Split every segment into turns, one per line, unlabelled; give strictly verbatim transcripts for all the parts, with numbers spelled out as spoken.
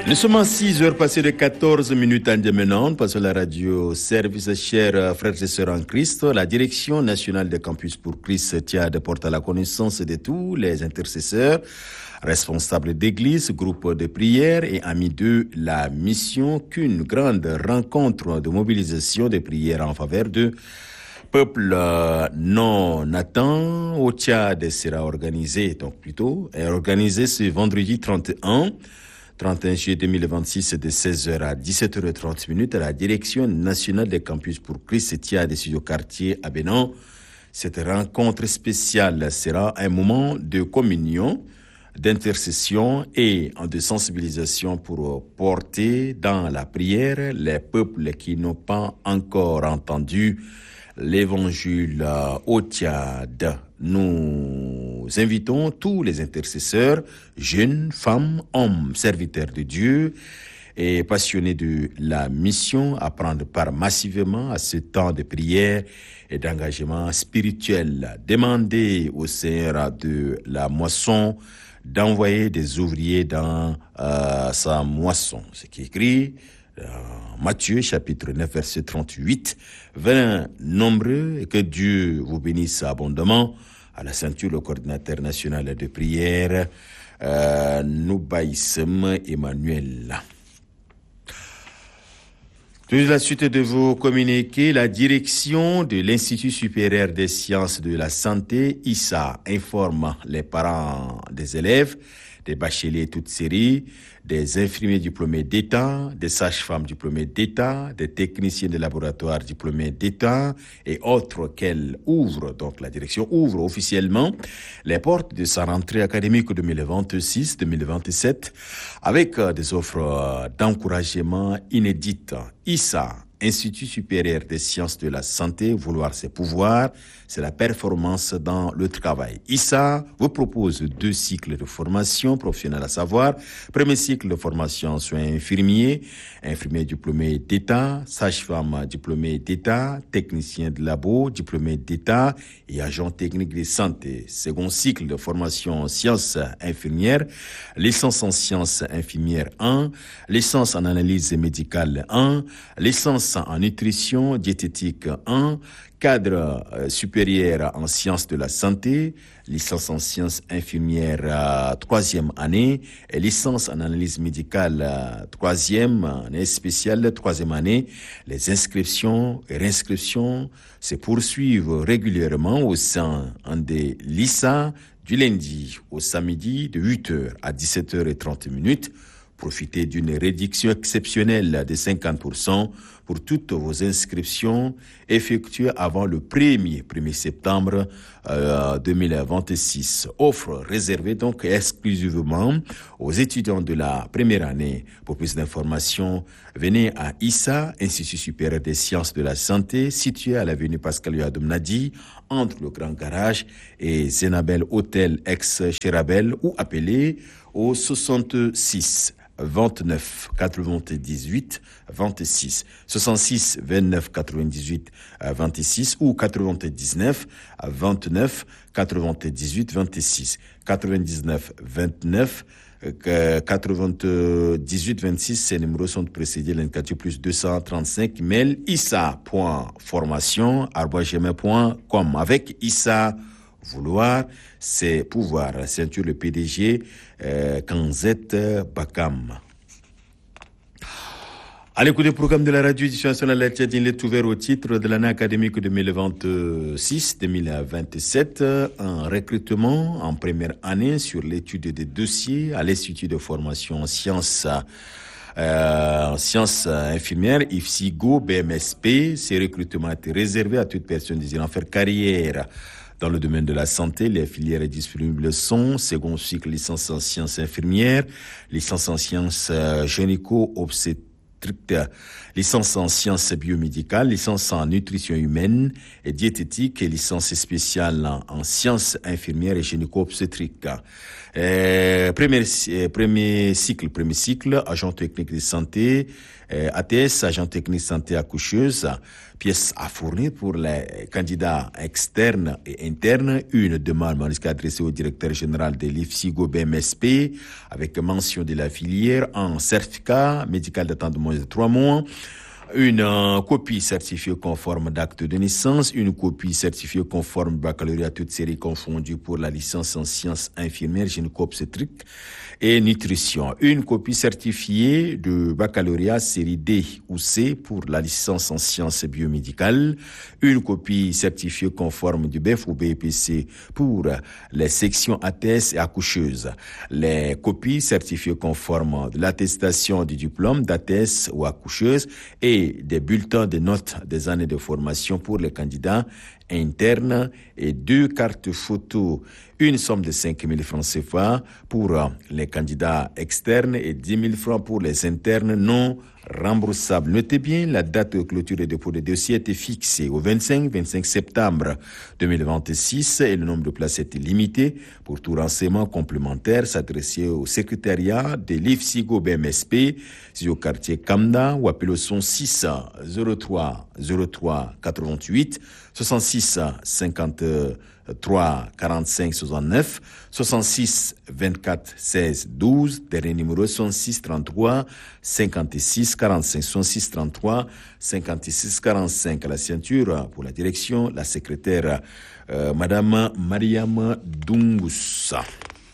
Nous sommes à six heures passées de quatorze minutes en démenant, passons la radio service, chers frères et sœurs en Christ. La direction nationale des campus pour Christ tient de porter à la connaissance de tous les intercesseurs, responsables d'église, groupes de prière et amis de la mission qu'une grande rencontre de mobilisation de prières en faveur de peuple non atteint au Tchad sera organisé, donc plutôt, est organisé ce vendredi trente et un juillet deux mille vingt-six de seize heures à dix-sept heures trente à la direction nationale des campus pour Christ Tchad des studios quartier à Bénin. Cette rencontre spéciale sera un moment de communion, d'intercession et de sensibilisation pour porter dans la prière les peuples qui n'ont pas encore entendu l'évangile au Tchad. Nous invitons tous les intercesseurs, jeunes, femmes, hommes, serviteurs de Dieu et passionnés de la mission à prendre part massivement à ce temps de prière et d'engagement spirituel. Demandez au Seigneur de la moisson d'envoyer des ouvriers dans euh, sa moisson. Ce qui est écrit dans Matthieu chapitre neuf verset trente-huit. Venez nombreux et que Dieu vous bénisse abondamment. À la ceinture, le coordinateur national de prière, euh, Noubaïsem Emmanuel. Tout de la suite de vos communiqués, la direction de l'Institut supérieur des sciences de la santé, I S A, informe les parents des élèves, des bacheliers toutes séries, des infirmiers diplômés d'État, des sages-femmes diplômées d'État, des techniciens de laboratoire diplômés d'État et autres qu'elle ouvre, donc la direction ouvre officiellement les portes de sa rentrée académique deux mille vingt-six deux mille vingt-sept avec des offres d'encouragement inédites. I S A, Institut supérieur des sciences de la santé, vouloir ses pouvoirs, c'est la performance dans le travail. I S A vous propose deux cycles de formation professionnelle, à savoir, premier cycle de formation en soins infirmiers, infirmier diplômé d'État, sage-femme diplômé d'État, technicien de labo diplômé d'État et agent technique de santé. Second cycle de formation en sciences infirmières, licence en sciences infirmières un, licence en analyse médicale un, licence en nutrition diététique un, cadre euh, supérieur en sciences de la santé, licence en sciences infirmières euh, troisième année et licence en analyse médicale euh, troisième année spéciale troisième année. Les inscriptions et réinscriptions se poursuivent régulièrement au sein des L I S A du lundi au samedi de huit heures à dix-sept heures trente. Profitez d'une réduction exceptionnelle de cinquante pour cent pour toutes vos inscriptions effectuées avant le premier septembre euh, deux mille vingt-six. Offre réservée donc exclusivement aux étudiants de la première année. Pour plus d'informations, venez à I S A, Institut supérieur des sciences de la santé, situé à l'avenue Pascal Yadoum-Nadi, entre le Grand Garage et Zenabel Hôtel ex-Cherabel, ou appelez au soixante-six vingt-neuf quatre-vingt-dix-huit vingt-six, soixante-six vingt-neuf quatre-vingt-dix-huit vingt-six ou quatre-vingt-dix-neuf vingt-neuf quatre-vingt-dix-huit vingt-six, quatre-vingt-dix-neuf vingt-neuf quatre-vingt-dix-huit vingt-six. Ces numéros sont précédés l'indicatif plus deux cent trente-cinq, mail issa point formation arobase gmail point com. Avec I S A, vouloir, c'est pouvoir. Ceinture le P D G euh, Kanzet Bakam. À l'écoute du programme de la radio édition nationale, il est ouvert au titre de l'année académique deux mille vingt-six deux mille vingt-sept, un recrutement en première année sur l'étude des dossiers à l'Institut de formation en sciences Euh, en sciences infirmières, I F S I G O, B M S P. Ces recrutements étaient réservés à toute personne désirant faire carrière dans le domaine de la santé. Les filières disponibles sont second cycle licence en sciences infirmières, licence en sciences euh, gynéco-obstétriques, licence en sciences biomédicales, licence en nutrition humaine et diététique et licence spéciale en, en sciences infirmières et gynéco-obstétriques. Euh, premier, euh, premier cycle, premier cycle, agent technique de santé, euh, A T S, agent technique santé accoucheuse, pièces à fournir pour les candidats externes et internes. Une demande manuscrit adressée au directeur général de l'I F S I G O B M S P avec mention de la filière en certificat médical datant de moins de trois mois. Une euh, copie certifiée conforme d'acte de naissance, une copie certifiée conforme baccalauréat toutes séries confondues pour la licence en sciences infirmières, gynéco-obstétrique et nutrition, une copie certifiée de baccalauréat série D ou C pour la licence en sciences biomédicales, une copie certifiée conforme du B E F ou B P C pour les sections A T S et accoucheuses, les copies certifiées conformes de l'attestation du diplôme d'A T S ou accoucheuse et des bulletins de notes des années de formation pour les candidats internes et deux cartes photos, une somme de cinq mille francs C F A pour les candidats externes et dix mille francs pour les internes non remboursables. Notez bien, la date de clôture et dépôt des dossiers était fixée au vingt-cinq septembre deux mille vingt-six et le nombre de places était limité. Pour tout renseignement complémentaire, s'adresser au secrétariat de l'I F S I G O B M S P, c'est au quartier Kamda ou appelez au son six zéro trois zéro trois quatre-vingt-huit soixante-six cinquante-trois quarante-cinq soixante-neuf soixante-six vingt-quatre seize douze, dernier numéro soixante-six trente-trois cinquante-six quarante-cinq soixante-six trente-trois cinquante-six quarante-cinq à la ceinture pour la direction, la secrétaire euh, Madame Mariam Dungoussa.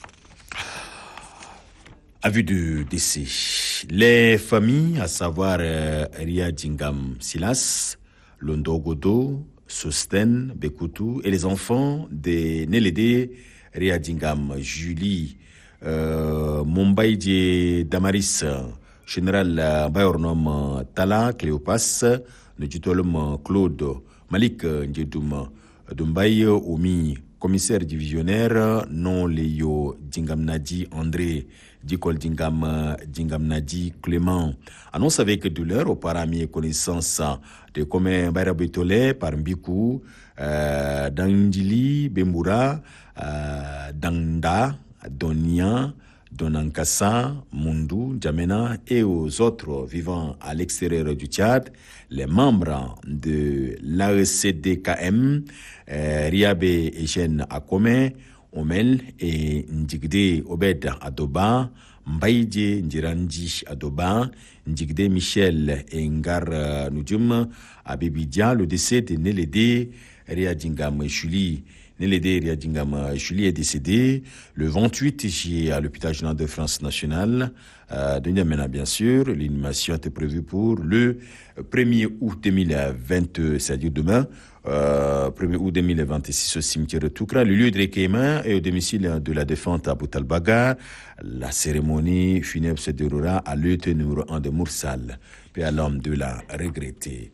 Avis de décès. Les familles, à savoir euh, Ria Djingam Silas, Londogodo, Sosten, Bekutu et les enfants de Nelede, Ria Djingam Julie, euh, Mombaïdje Damaris, Général Bayornom Tala, Cléopas, Nujitolum Claude, Malik Ndjedoum, Dumbaï Omi, commissaire divisionnaire, non Léo Djingam Nadi André, Dikol Djingam, Djingam Nadi Clément. Annonce avec douleur aux parents et connaissances de commun Bayrabetole par Mbikou, euh, Dandili, Bemboura, euh, Danda, Donia, Donankassa, Mundu, Djamena et aux autres vivant à l'extérieur du Tchad, les membres de l'A E C D K M, euh, Riabe Echen Akome, Omel et Ndigde Obed Adoba, Mbaïdje Ndiranji Adoba, Ndigde Michel et Ngar Nujum Abibidia, le décès de Nelede Riadingam Julie. Nelede Riadingam Julie est décédé le vingt-huit juillet à l'hôpital général de France nationale euh, de N'Djamena, bien sûr. L'inhumation était prévue pour le premier août deux mille vingt, c'est-à-dire demain, euh, premier août deux mille vingt-six au cimetière de Toukra. Le lieu de recueillement est au domicile de la défunte à Boutalbagar. La cérémonie funèbre se déroulera à l'E T numéro un de Moursal, puis à l'homme de la regrettée.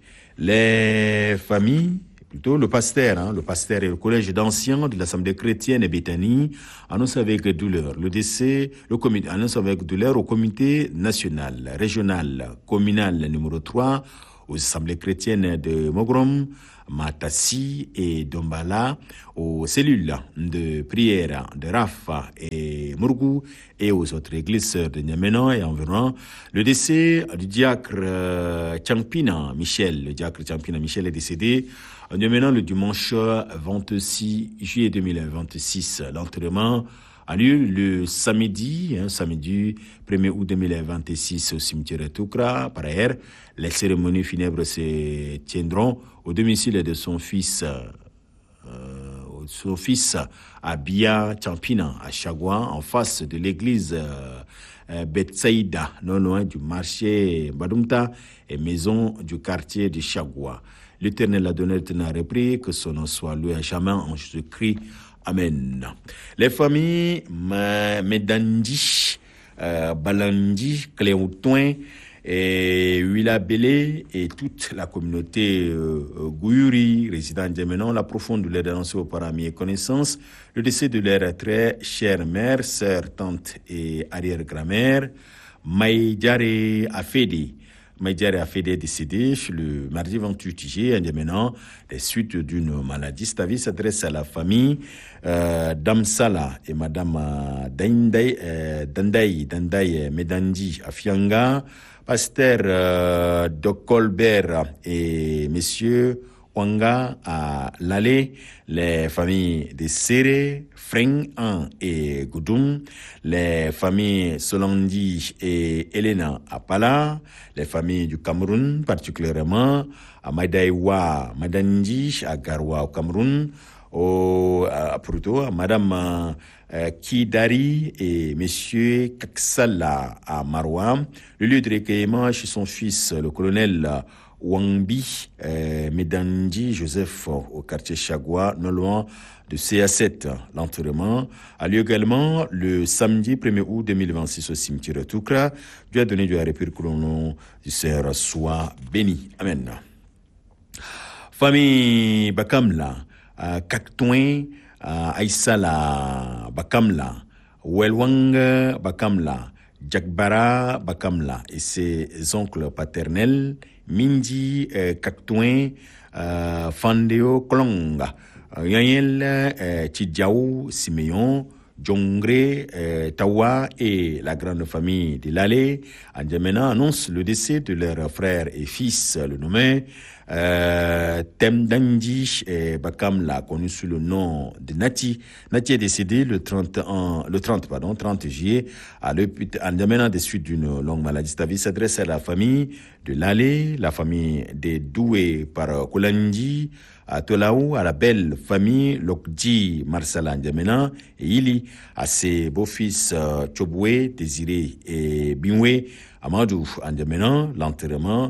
Les familles, plutôt le pasteur, hein, le pasteur et le collège d'anciens de l'Assemblée chrétienne et Béthanie annoncent avec douleur le décès, le comité annonce avec douleur au comité national, régional, communal numéro trois, aux assemblées chrétiennes de Mogrom, Matassi et Dombala, aux cellules de prière de Rafa et Mourgou et aux autres églises de N'Djamena et environ. Le décès du diacre Champina Michel, le diacre Champina Michel est décédé en N'Djamena le dimanche vingt-six juillet deux mille vingt-six. L'enterrement a lieu le samedi, hein, samedi premier août deux mille vingt-six au cimetière de Toukra. Par ailleurs, les cérémonies funèbres se tiendront au domicile de son fils, euh, son fils à Bia Champina, à Chagua, en face de l'église euh, Betsaïda, non loin du marché Badumta et maison du quartier de Chagua. L'Éternel a donné a repris, que son nom soit loué à jamais en Jésus-Christ. Amen. Les familles Medandi, euh, Balandi, Cléotoin et Willa Belé et toute la communauté euh, Gouyuri, résident d'Djamena, la profonde douleur d'annoncer aux parents et connaissances le décès de leur très chère mère, sœur, tante et arrière-grand-mère, Maïdjare Afedi, Maïdiare a fait des décédés le mardi vingt-huit juillet, en maintenant des suites d'une maladie. Cette avis s'adresse à la famille euh, Damsala et Madame euh, Dandaï, euh, Dandaï, Dandaï Medandi Afianga, Pasteur euh, Docolbert et Monsieur Wanga à Lalé, les familles de Séré, Freng An et Goudoum, les familles Solandi et Elena à Pala, les familles du Cameroun particulièrement, à Madaïwa, Madandi, à Garoua au Cameroun, au, à Pruto, à Madame euh, Kidari et Monsieur Kaksala à Maroua. Le lieu de recueillement chez son fils, le colonel Wangbi euh, Medandi Joseph au quartier Chagua, non loin de C A sept. L'enterrement a lieu également le samedi premier août deux mille vingt-six au cimetière Toukra. Dieu a donné Dieu a répété que le nom du Seigneur soit béni. Amen. Famille Bakamla, uh, Kaktouin, uh, Aïsala Bakamla, Welwang Bakamla, Jakbara Bakamla et ses oncles paternels Minji euh, Kaktouin, euh, Fandeo Kolonga, euh, Yanyel euh, Tidjaou Siméon, Djongre euh, Tawa et la grande famille de Lalé. Andjamena annonce le décès de leur frère et fils, le nommé euh, Temdanji et Bakamla, connu sous le nom de Nati. Nati est décédé le trente, en, le trente, pardon, trente juillet à l'hôpital. Andjamena, des suites d'une longue maladie. Cette avis s'adresse à la famille de Lalé, la famille des Doué par Kolandi, à Tolaou, à la belle famille Lokdi Marsala Ndjamena et Ili, à ses beaux-fils euh, Choboué, Désiré et Binoué, Amadou Ndjamena. L'enterrement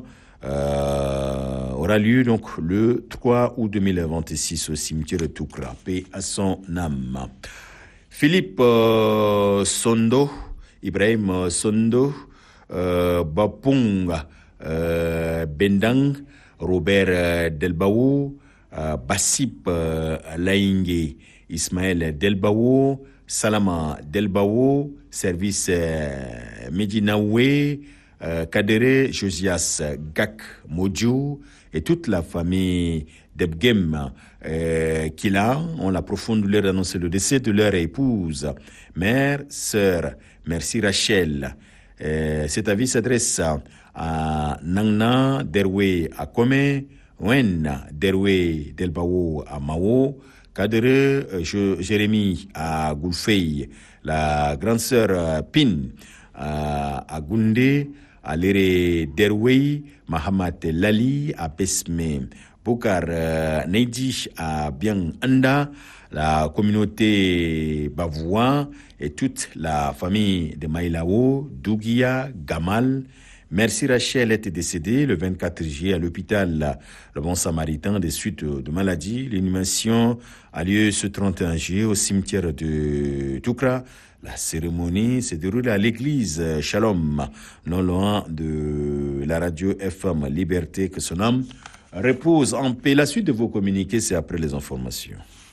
euh, aura lieu donc le trois août deux mille vingt-six au cimetière de Toukra. Paix à son âme. Philippe euh, Sondo, Ibrahim Sondo, euh, Bapunga, euh, Bendang, Robert euh, Delbaou, euh, Bassip euh, Laïngue, Ismaël Delbaou, Salama Delbaou, service euh, Medinaoué, euh, Kadere Josias Gak Modjou et toute la famille d'Ebgem euh, Kila ont la profonde douleur d'annoncer le décès de leur épouse, mère, sœur, merci Rachel. Euh, cet avis s'adresse à Nangna Derwe à Kome, Wen Derwe Delbao à Mao, Kadere euh, Jérémy à Goulfey, la grande sœur euh, Pin à, à Goundé, à Lere Derwe, Mahamat Lali à Besme, Bokar euh, Neidi à Biang Anda, la communauté Bavoua et toute la famille de Maïlao, Dougia, Gamal. Merci Rachel était décédée le vingt-quatre juillet à l'hôpital Le Bon Samaritain des suites de maladie. L'inhumation a lieu ce trente et un juillet au cimetière de Toukra. La cérémonie s'est déroulée à l'église Shalom, non loin de la radio F M Liberté, que son âme repose en paix. La suite de vos communiqués, c'est après les informations.